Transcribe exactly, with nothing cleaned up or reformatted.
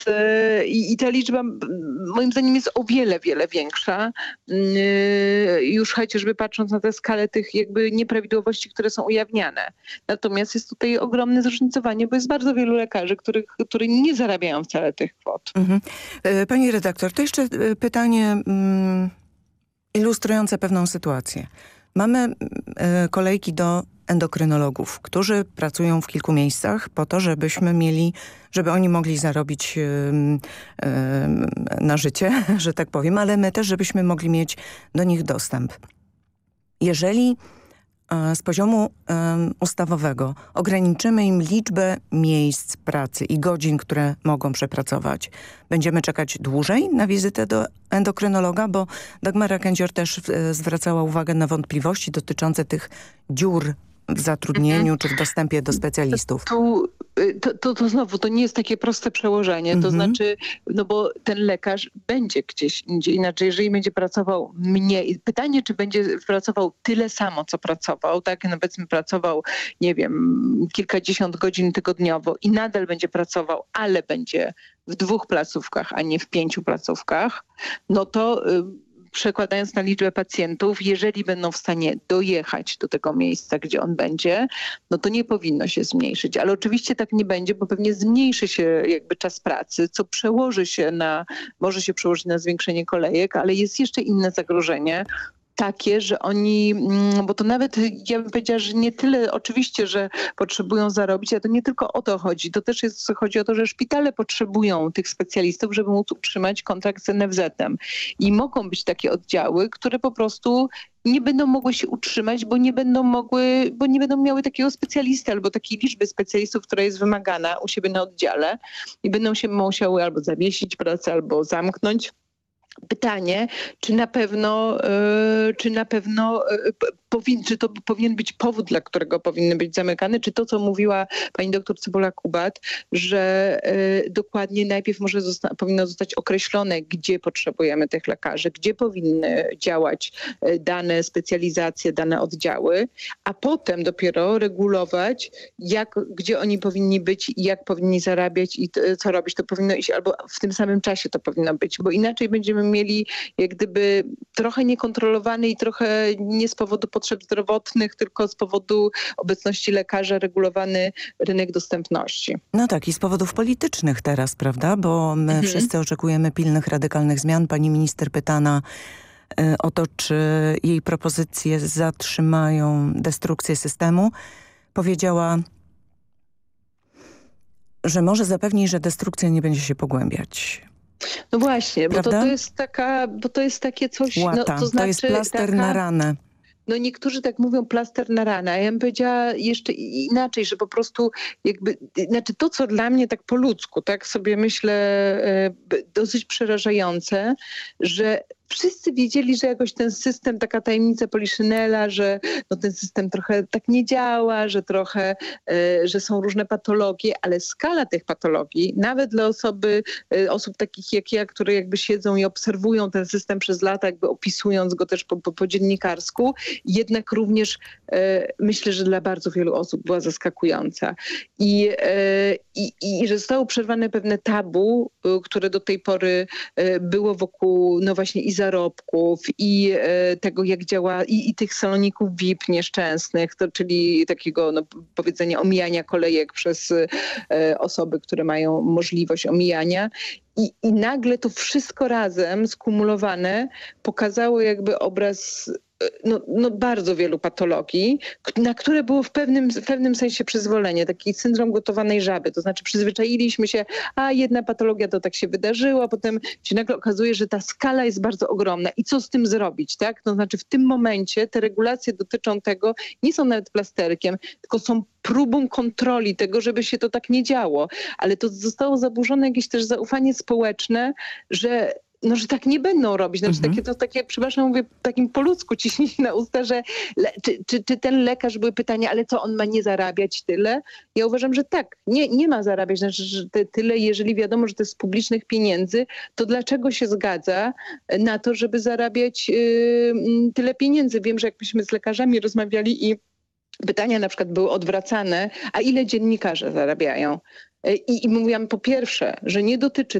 e, i, i ta liczba m, moim zdaniem jest o wiele, wiele większa. E, już chociażby patrząc na tę skalę tych jakby nieprawidłowości, które są ujawniane. Natomiast jest tutaj ogromne zróżnicowanie, bo jest bardzo wielu lekarzy, których, którzy nie zarabiają wcale tych kwot. Mhm. E, Pani redaktor, to jeszcze e, pytanie mm, ilustrujące pewną sytuację. Mamy e, kolejki do endokrynologów, którzy pracują w kilku miejscach po to, żebyśmy mieli, żeby oni mogli zarobić e, e, na życie, że tak powiem, ale my też, żebyśmy mogli mieć do nich dostęp. Jeżeli e, z poziomu e, ustawowego ograniczymy im liczbę miejsc pracy i godzin, które mogą przepracować, będziemy czekać dłużej na wizytę do endokrynologa, bo Dagmara Kędzior też e, zwracała uwagę na wątpliwości dotyczące tych dziur w zatrudnieniu czy w dostępie do specjalistów. Tu, to, to, to znowu, to nie jest takie proste przełożenie. To Mhm. znaczy, no bo ten lekarz będzie gdzieś indziej. Inaczej, jeżeli będzie pracował mniej. Pytanie, czy będzie pracował tyle samo, co pracował. Tak, nawet pracował, nie wiem, kilkadziesiąt godzin tygodniowo i nadal będzie pracował, ale będzie w dwóch placówkach, a nie w pięciu placówkach. No to... Y, przekładając na liczbę pacjentów, jeżeli będą w stanie dojechać do tego miejsca, gdzie on będzie, no to nie powinno się zmniejszyć. Ale oczywiście tak nie będzie, bo pewnie zmniejszy się jakby czas pracy, co przełoży się na, może się przełożyć na zwiększenie kolejek, ale jest jeszcze inne zagrożenie, takie, że oni, bo to nawet ja bym powiedziała, że nie tyle oczywiście, że potrzebują zarobić, ale to nie tylko o to chodzi. To też jest, chodzi o to, że szpitale potrzebują tych specjalistów, żeby móc utrzymać kontrakt z en ef zetem. I mogą być takie oddziały, które po prostu nie będą mogły się utrzymać, bo nie będą mogły, bo nie będą miały takiego specjalisty albo takiej liczby specjalistów, która jest wymagana u siebie na oddziale i będą się musiały albo zawiesić pracę, albo zamknąć. Pytanie, czy na pewno, yy, czy na pewno yy, powin, czy to powinien być powód, dla którego powinny być zamykane, czy to, co mówiła pani doktor Cybula-Kubat, że yy, dokładnie najpierw może zosta- powinno zostać określone, gdzie potrzebujemy tych lekarzy, gdzie powinny działać yy, dane specjalizacje, dane oddziały, a potem dopiero regulować, jak, gdzie oni powinni być i jak powinni zarabiać i t- co robić. To powinno iść albo w tym samym czasie to powinno być, bo inaczej będziemy mieli jak gdyby trochę niekontrolowany i trochę nie z powodu potrzeb zdrowotnych, tylko z powodu obecności lekarza regulowany rynek dostępności. No tak, i z powodów politycznych teraz, prawda? Bo my Mhm. wszyscy oczekujemy pilnych, radykalnych zmian. Pani minister pytana y, o to, czy jej propozycje zatrzymają destrukcję systemu, powiedziała, że może zapewni, że destrukcja nie będzie się pogłębiać. No właśnie, bo to, Prawda? to jest taka, bo to jest takie coś, Łata, no, to znaczy to jest plaster taka, na ranę. No niektórzy tak mówią plaster na ranę, a ja bym powiedziała jeszcze inaczej, że po prostu jakby, znaczy to, co dla mnie tak po ludzku, tak sobie myślę e, dosyć przerażające, że wszyscy wiedzieli, że jakoś ten system, taka tajemnica Poliszynela, że no ten system trochę tak nie działa, że trochę, e, że są różne patologie, ale skala tych patologii, nawet dla osoby, e, osób takich jak ja, które jakby siedzą i obserwują ten system przez lata, jakby opisując go też po, po, po dziennikarsku, jednak również e, myślę, że dla bardzo wielu osób była zaskakująca. I, e, i, i że zostało przerwane pewne tabu, e, które do tej pory e, było wokół, no właśnie i zarobków i e, tego, jak działa, i, i tych saloników V I P nieszczęsnych, to, czyli takiego no, powiedzenia omijania kolejek przez e, osoby, które mają możliwość omijania. I, I nagle to wszystko razem skumulowane pokazało jakby obraz no, no bardzo wielu patologii, na które było w pewnym, w pewnym sensie przyzwolenie, taki syndrom gotowanej żaby. To znaczy przyzwyczailiśmy się, a jedna patologia to tak się wydarzyło, a potem się nagle okazuje, że ta skala jest bardzo ogromna. I co z tym zrobić, tak? To znaczy w tym momencie te regulacje dotyczą tego, nie są nawet plasterkiem, tylko są próbą kontroli tego, żeby się to tak nie działo. Ale to zostało zaburzone jakieś też zaufanie społeczne, że no, że tak nie będą robić. Znaczy, Mhm. takie, to takie, przepraszam, mówię takim po ludzku ciśnienie na usta, że le, czy, czy, czy ten lekarz, były pytania, ale co, on ma nie zarabiać tyle? Ja uważam, że tak, nie, nie ma zarabiać. Znaczy, że te, tyle, jeżeli wiadomo, że to jest z publicznych pieniędzy, to dlaczego się zgadza na to, żeby zarabiać yy, tyle pieniędzy? Wiem, że jak myśmy z lekarzami rozmawiali i pytania na przykład były odwracane, a ile dziennikarze zarabiają? I, I mówiłam po pierwsze, że nie dotyczy